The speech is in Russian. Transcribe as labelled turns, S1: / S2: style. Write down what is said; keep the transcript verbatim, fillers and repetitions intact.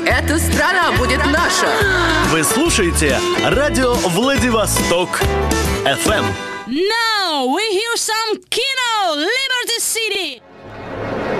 S1: Эта страна будет наша.
S2: Вы слушаете радио Владивосток эф эм.
S3: Now we hear some Kino, Liberty City.